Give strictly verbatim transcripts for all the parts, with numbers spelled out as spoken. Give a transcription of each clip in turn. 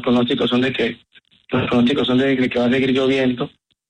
pronósticos son de que los pronósticos son de que va a seguir lloviendo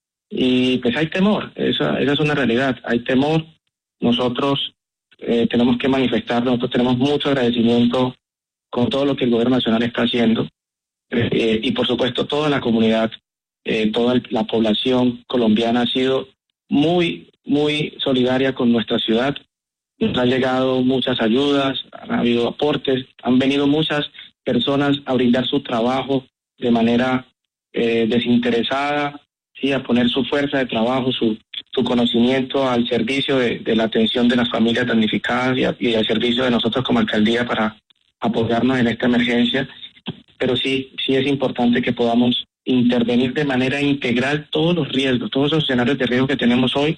y pues hay temor, esa, esa es una realidad, hay temor. Nosotros eh, tenemos que manifestar, nosotros tenemos mucho agradecimiento con todo lo que el gobierno nacional está haciendo eh, y por supuesto toda la comunidad, eh, toda la población colombiana ha sido muy, muy solidaria con nuestra ciudad. Nos han llegado muchas ayudas, han habido aportes, han venido muchas personas a brindar su trabajo de manera eh, desinteresada, sí, a poner su fuerza de trabajo, su, su conocimiento al servicio de, de la atención de las familias damnificadas y, a, y al servicio de nosotros como alcaldía para apoyarnos en esta emergencia. Pero sí, sí es importante que podamos intervenir de manera integral todos los riesgos, todos los escenarios de riesgo que tenemos hoy,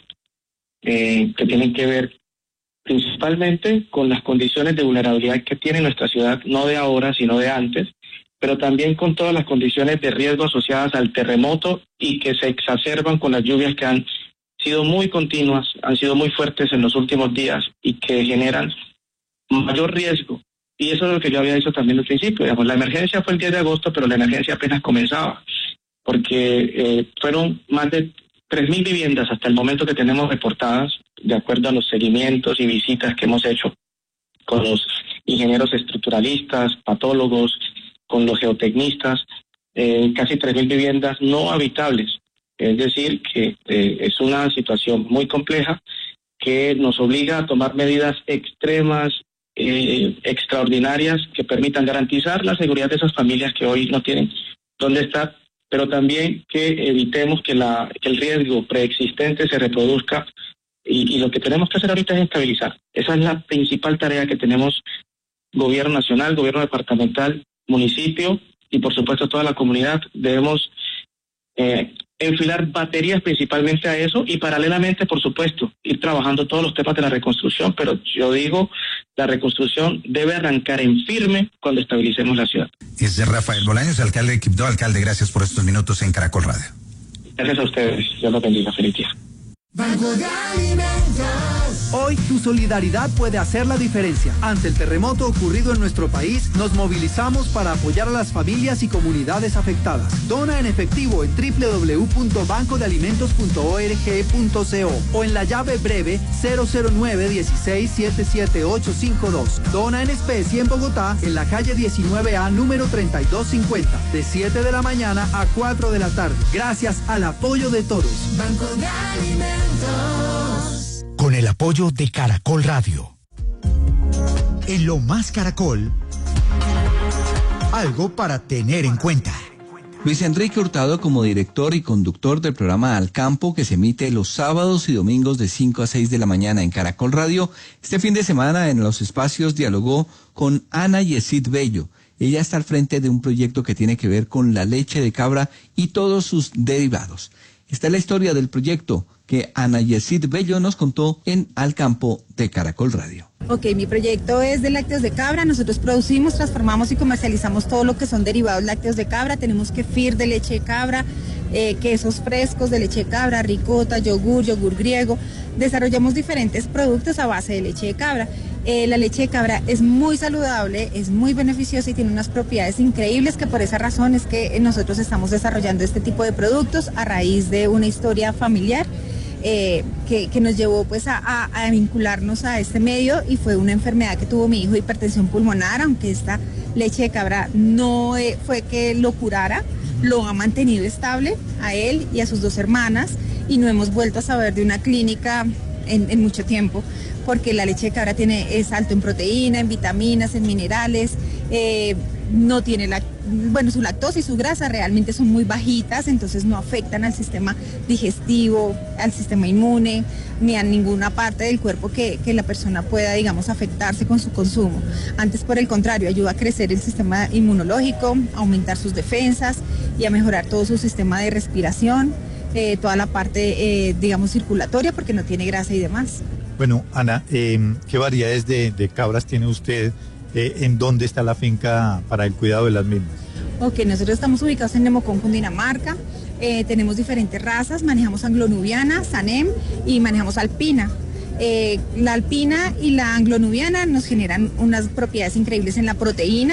eh, que tienen que ver principalmente con las condiciones de vulnerabilidad que tiene nuestra ciudad, no de ahora, sino de antes, pero también con todas las condiciones de riesgo asociadas al terremoto y que se exacerban con las lluvias que han sido muy continuas, han sido muy fuertes en los últimos días y que generan mayor riesgo. Y eso es lo que yo había dicho también al principio. Digamos, la emergencia fue el diez de agosto, pero la emergencia apenas comenzaba, porque eh, fueron más de tres mil viviendas hasta el momento que tenemos reportadas, de acuerdo a los seguimientos y visitas que hemos hecho con los ingenieros estructuralistas, patólogos, con los geotecnistas, eh, casi tres mil viviendas no habitables. Es decir, que eh, es una situación muy compleja que nos obliga a tomar medidas extremas, eh, extraordinarias, que permitan garantizar la seguridad de esas familias que hoy no tienen dónde estar, pero también que evitemos que, la, que el riesgo preexistente se reproduzca y, y lo que tenemos que hacer ahorita es estabilizar. Esa es la principal tarea que tenemos gobierno nacional, gobierno departamental, municipio y por supuesto toda la comunidad. Debemos eh, enfilar baterías principalmente a eso y paralelamente, por supuesto, ir trabajando todos los temas de la reconstrucción, pero yo digo, la reconstrucción debe arrancar en firme cuando estabilicemos la ciudad. Es de Rafael Bolaños, alcalde de Quibdó. Alcalde, gracias por estos minutos en Caracol Radio. Gracias a ustedes, Dios los bendiga, feliz día. Banco de Alimentos. Hoy tu solidaridad puede hacer la diferencia. Ante el terremoto ocurrido en nuestro país, nos movilizamos para apoyar a las familias y comunidades afectadas. Dona en efectivo en doble u doble u doble u punto banco de alimentos punto org punto co o en la llave breve cero cero nueve dieciséis setenta y siete ochocientos cincuenta y dos. Dona en especie en Bogotá, en la calle diecinueve A, número treinta y dos cincuenta, de siete de la mañana a cuatro de la tarde. Gracias al apoyo de todos. Banco de Alimentos. Con el apoyo de Caracol Radio. En Lo Más Caracol, algo para tener en cuenta. Luis Enrique Hurtado, como director y conductor del programa Al Campo, que se emite los sábados y domingos de cinco a seis de la mañana en Caracol Radio, este fin de semana en los espacios dialogó con Ana Yesid Bello. Ella está al frente de un proyecto que tiene que ver con la leche de cabra y todos sus derivados. Esta es la historia del proyecto que Ana Yesid Bello nos contó en Al Campo de Caracol Radio. Ok, mi proyecto es de lácteos de cabra. Nosotros producimos, transformamos y comercializamos todo lo que son derivados lácteos de cabra. Tenemos kefir de leche de cabra, eh, quesos frescos de leche de cabra, ricota, yogur, yogur griego. Desarrollamos diferentes productos a base de leche de cabra. Eh, la leche de cabra es muy saludable, es muy beneficiosa y tiene unas propiedades increíbles, que por esa razón es que nosotros estamos desarrollando este tipo de productos a raíz de una historia familiar eh, que, que nos llevó pues a, a, a vincularnos a este medio, y fue una enfermedad que tuvo mi hijo, hipertensión pulmonar. Aunque esta leche de cabra no eh, fue que lo curara, lo ha mantenido estable a él y a sus dos hermanas, y no hemos vuelto a saber de una clínica en, en mucho tiempo, porque la leche de cabra tiene, es alto en proteína, en vitaminas, en minerales, eh, no tiene la, bueno, su lactosa y su grasa realmente son muy bajitas, entonces no afectan al sistema digestivo, al sistema inmune, ni a ninguna parte del cuerpo que, que la persona pueda, digamos, afectarse con su consumo. Antes, por el contrario, ayuda a crecer el sistema inmunológico, a aumentar sus defensas y a mejorar todo su sistema de respiración, eh, toda la parte, eh, digamos, circulatoria, porque no tiene grasa y demás. Bueno, Ana, eh, ¿qué variedades de, de cabras tiene usted? Eh, ¿En dónde está la finca para el cuidado de las mismas? Ok, nosotros estamos ubicados en Nemocón, Cundinamarca. Eh, tenemos diferentes razas, manejamos anglonubiana, sanem y manejamos alpina. Eh, la alpina y la anglonubiana nos generan unas propiedades increíbles en la proteína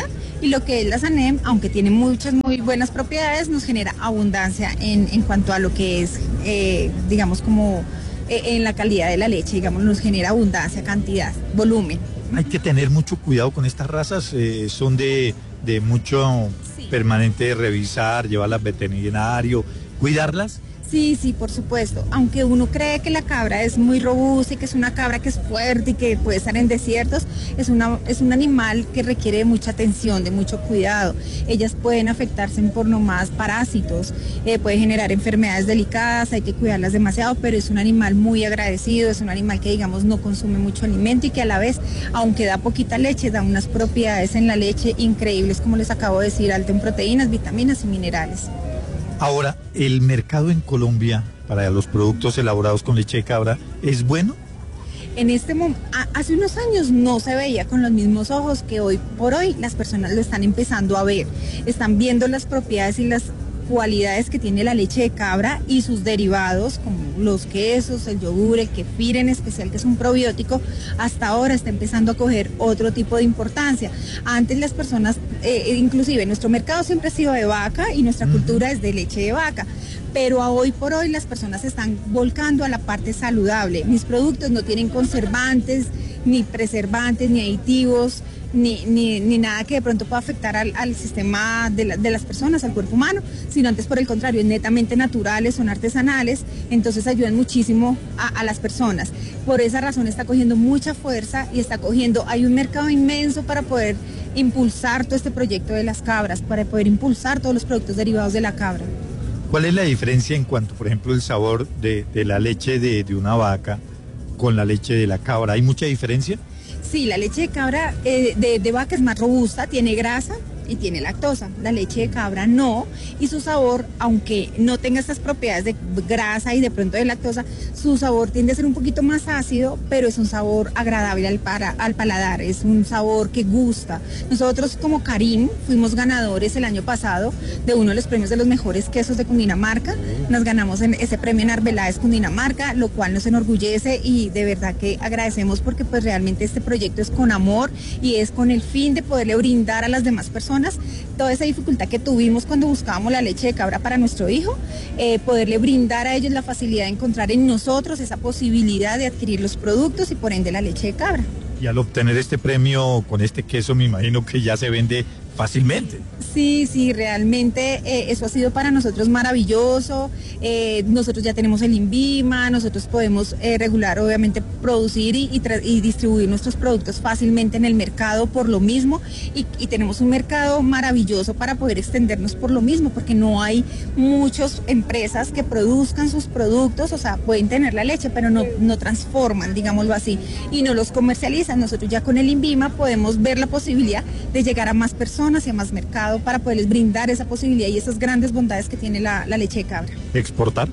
y lo que es la Sanem, aunque tiene muchas muy buenas propiedades, nos genera abundancia en, en cuanto a lo que es, eh, digamos, como eh, en la calidad de la leche, digamos, nos genera abundancia, cantidad, volumen. Hay que tener mucho cuidado con estas razas, eh, son de, de mucho sí. permanente revisar, llevarlas al veterinario, cuidarlas. Sí, sí, por supuesto. Aunque uno cree que la cabra es muy robusta y que es una cabra que es fuerte y que puede estar en desiertos, es, una, es un animal que requiere de mucha atención, de mucho cuidado. Ellas pueden afectarse por nomás parásitos, eh, puede generar enfermedades delicadas, hay que cuidarlas demasiado, pero es un animal muy agradecido, es un animal que, digamos, no consume mucho alimento y que a la vez, aunque da poquita leche, da unas propiedades en la leche increíbles, como les acabo de decir, alto en proteínas, vitaminas y minerales. Ahora, ¿el mercado en Colombia para los productos elaborados con leche de cabra es bueno? En este momento, hace unos años no se veía con los mismos ojos que hoy por hoy las personas lo están empezando a ver. Están viendo las propiedades y las cualidades que tiene la leche de cabra y sus derivados, como los quesos, el yogur, el kefir en especial, que es un probiótico, hasta ahora está empezando a coger otro tipo de importancia. Antes las personas, eh, inclusive nuestro mercado siempre ha sido de vaca y nuestra cultura es de leche de vaca, pero a hoy por hoy las personas se están volcando a la parte saludable. Mis productos no tienen conservantes, ni preservantes, ni aditivos, Ni, ni, ni nada que de pronto pueda afectar al, al sistema de, la, de las personas, al cuerpo humano, sino antes por el contrario, netamente naturales, son artesanales, entonces ayudan muchísimo a, a las personas. Por esa razón está cogiendo mucha fuerza y está cogiendo, hay un mercado inmenso para poder impulsar todo este proyecto de las cabras, para poder impulsar todos los productos derivados de la cabra. ¿Cuál es la diferencia en cuanto, por ejemplo, el sabor de, de la leche de, de una vaca con la leche de la cabra? ¿Hay mucha diferencia? Sí, la leche de cabra eh, de, de vaca es más robusta, tiene grasa y tiene lactosa. La leche de cabra no, y su sabor, aunque no tenga estas propiedades de grasa y de pronto de lactosa, su sabor tiende a ser un poquito más ácido, pero es un sabor agradable al, para, al paladar, es un sabor que gusta. Nosotros como Carim fuimos ganadores el año pasado de uno de los premios de los mejores quesos de Cundinamarca, nos ganamos en ese premio en Arbeláez, Cundinamarca, lo cual nos enorgullece y de verdad que agradecemos porque pues realmente este proyecto es con amor y es con el fin de poderle brindar a las demás personas toda esa dificultad que tuvimos cuando buscábamos la leche de cabra para nuestro hijo, eh, poderle brindar a ellos la facilidad de encontrar en nosotros esa posibilidad de adquirir los productos y por ende la leche de cabra. Y al obtener este premio con este queso me imagino que ya se vende fácilmente. Sí, sí, realmente eh, eso ha sido para nosotros maravilloso. Eh, nosotros ya tenemos el INVIMA, nosotros podemos eh, regular, obviamente, producir y, y, y distribuir nuestros productos fácilmente en el mercado por lo mismo y, y tenemos un mercado maravilloso para poder extendernos por lo mismo, porque no hay muchas empresas que produzcan sus productos, o sea, pueden tener la leche, pero no, no transforman, digámoslo así, y no los comercializan. Nosotros ya con el INVIMA podemos ver la posibilidad de llegar a más personas y a más mercado para poderles brindar esa posibilidad y esas grandes bondades que tiene la, la leche de cabra. ¿Exportar?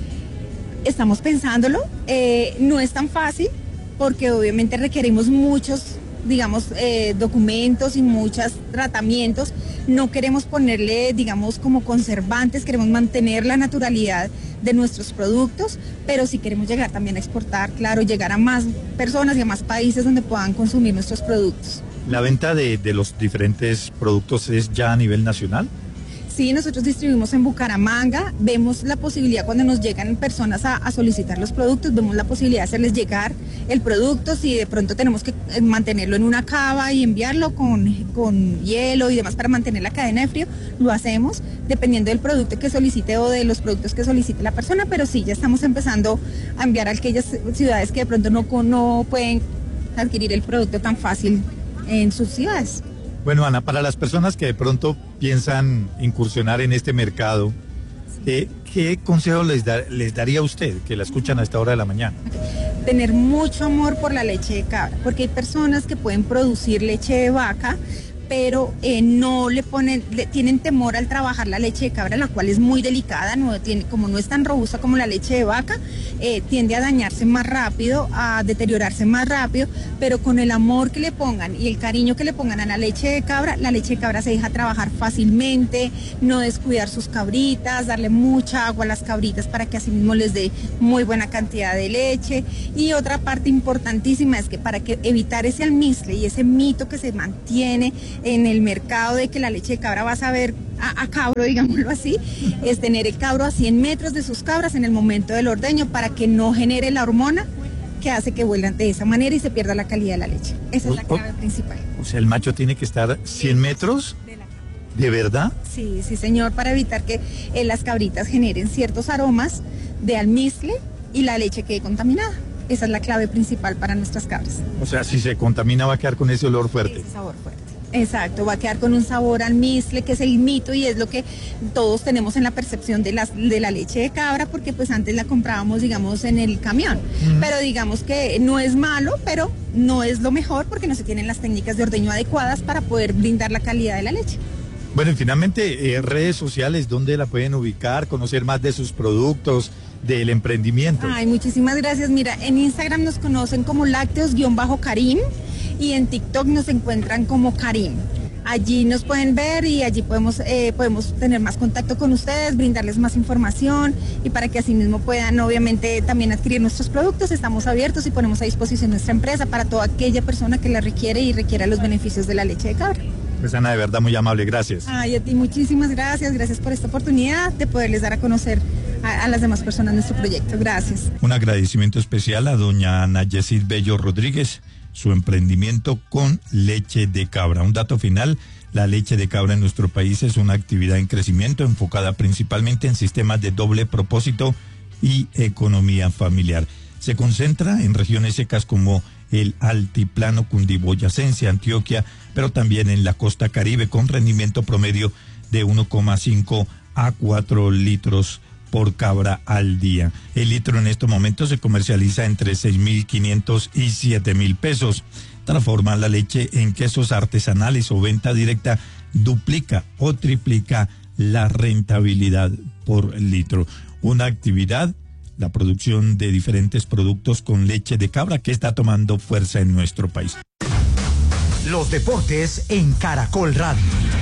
Estamos pensándolo, eh, no es tan fácil porque obviamente requerimos muchos, digamos, eh, documentos y muchos tratamientos. No queremos ponerle, digamos, como conservantes, queremos mantener la naturalidad de nuestros productos, pero sí queremos llegar también a exportar, claro, llegar a más personas y a más países donde puedan consumir nuestros productos. ¿La venta de, de los diferentes productos es ya a nivel nacional? Sí, nosotros distribuimos en Bucaramanga, vemos la posibilidad cuando nos llegan personas a, a solicitar los productos, vemos la posibilidad de hacerles llegar el producto, si de pronto tenemos que mantenerlo en una cava y enviarlo con, con hielo y demás para mantener la cadena de frío, lo hacemos dependiendo del producto que solicite o de los productos que solicite la persona, pero sí, ya estamos empezando a enviar a aquellas ciudades que de pronto no, no pueden adquirir el producto tan fácil en sus ciudades. Bueno, Ana, para las personas que de pronto piensan incursionar en este mercado, eh, ¿qué consejo les, da, les daría a usted que la escuchan a esta hora de la mañana? Tener mucho amor por la leche de cabra, porque hay personas que pueden producir leche de vaca, pero eh, no le ponen, le, tienen temor al trabajar la leche de cabra, la cual es muy delicada, no tiene, como no es tan robusta como la leche de vaca, eh, tiende a dañarse más rápido, a deteriorarse más rápido, pero con el amor que le pongan y el cariño que le pongan a la leche de cabra, la leche de cabra se deja trabajar fácilmente, no descuidar sus cabritas, darle mucha agua a las cabritas para que así mismo les dé muy buena cantidad de leche. Y otra parte importantísima es que para que evitar ese almizcle y ese mito que se mantiene en el mercado de que la leche de cabra va a saber a, a cabro, digámoslo así, es tener el cabro a cien metros de sus cabras en el momento del ordeño para que no genere la hormona que hace que vuelan de esa manera y se pierda la calidad de la leche. Esa es la clave principal. O sea, el macho tiene que estar cien metros. ¿De verdad? Sí, sí, señor, para evitar que eh, las cabritas generen ciertos aromas de almizcle y la leche quede contaminada. Esa es la clave principal para nuestras cabras. O sea, si se contamina va a quedar con ese olor fuerte. Ese sabor fuerte. Exacto, va a quedar con un sabor almizcle, que es el mito y es lo que todos tenemos en la percepción de, las, de la leche de cabra, porque pues antes la comprábamos, digamos, en el camión. Mm. Pero digamos que no es malo, pero no es lo mejor porque no se tienen las técnicas de ordeño adecuadas para poder brindar la calidad de la leche. Bueno, y finalmente, eh, redes sociales, ¿dónde la pueden ubicar? Conocer más de sus productos, del emprendimiento. Ay, muchísimas gracias. Mira, en Instagram nos conocen como lácteos-karim y en TikTok nos encuentran como Karim. Allí nos pueden ver y allí podemos, eh, podemos tener más contacto con ustedes, brindarles más información y para que así mismo puedan obviamente también adquirir nuestros productos. Estamos abiertos y ponemos a disposición nuestra empresa para toda aquella persona que la requiere y requiera los beneficios de la leche de cabra. Pues Ana, de verdad muy amable, gracias. Ay, a ti muchísimas gracias, gracias por esta oportunidad de poderles dar a conocer a, a las demás personas nuestro proyecto. Gracias. Un agradecimiento especial a doña Ana Yesid Bello Rodríguez, su emprendimiento con leche de cabra. Un dato final, la leche de cabra en nuestro país es una actividad en crecimiento enfocada principalmente en sistemas de doble propósito y economía familiar. Se concentra en regiones secas como el altiplano cundiboyacense, Antioquia, pero también en la costa caribe con rendimiento promedio de uno coma cinco a cuatro litros por cabra al día. El litro en estos momentos se comercializa entre seis mil quinientos y siete mil pesos. Transformar la leche en quesos artesanales o venta directa duplica o triplica la rentabilidad por litro. Una actividad, la producción de diferentes productos con leche de cabra que está tomando fuerza en nuestro país. Los deportes en Caracol Radio.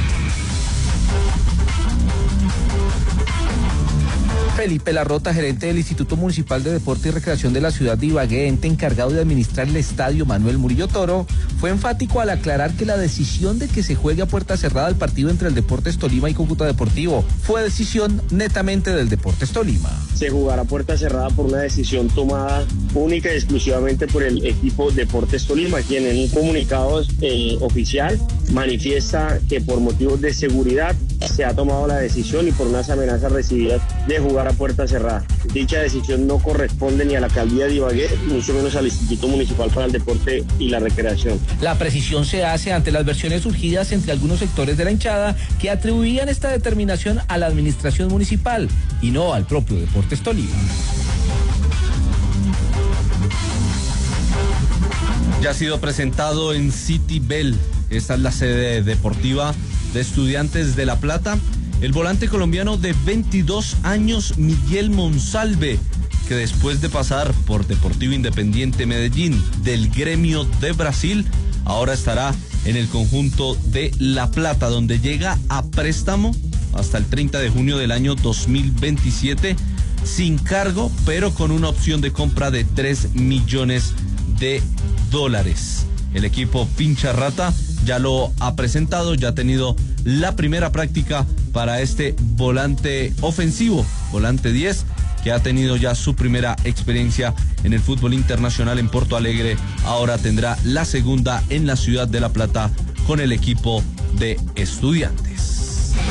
Felipe Larrota, gerente del Instituto Municipal de Deporte y Recreación de la ciudad de Ibagué, ente encargado de administrar el estadio Manuel Murillo Toro, fue enfático al aclarar que la decisión de que se juegue a puerta cerrada el partido entre el Deportes Tolima y Cúcuta Deportivo fue decisión netamente del Deportes Tolima. Se jugará a puerta cerrada por una decisión tomada única y exclusivamente por el equipo Deportes Tolima, quien en un comunicado eh, oficial manifiesta que por motivos de seguridad se ha tomado la decisión y por unas amenazas recibidas de jugar a puerta cerrada. Dicha decisión no corresponde ni a la alcaldía de Ibagué, mucho menos al Instituto Municipal para el Deporte y la Recreación. La precisión se hace ante las versiones surgidas entre algunos sectores de la hinchada que atribuían esta determinación a la administración municipal y no al propio Deportes Tolima. Ya ha sido presentado en City Bell, esta es la sede deportiva de Estudiantes de La Plata, el volante colombiano de veintidós años Miguel Monsalve, que después de pasar por Deportivo Independiente Medellín del Gremio de Brasil, ahora estará en el conjunto de La Plata, donde llega a préstamo hasta el treinta de junio del año dos mil veintisiete, sin cargo, pero con una opción de compra de tres millones de dólares. El equipo Pincha Rata ya lo ha presentado, ya ha tenido la primera práctica para este volante ofensivo, volante diez, que ha tenido ya su primera experiencia en el fútbol internacional en Porto Alegre. Ahora tendrá la segunda en la ciudad de La Plata con el equipo de Estudiantes.